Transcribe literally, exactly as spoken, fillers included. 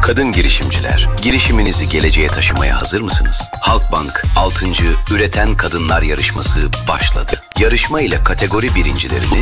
Kadın girişimciler, girişiminizi geleceğe taşımaya hazır mısınız? Halkbank altıncı Üreten Kadınlar Yarışması başladı. Yarışma ile kategori birincilerini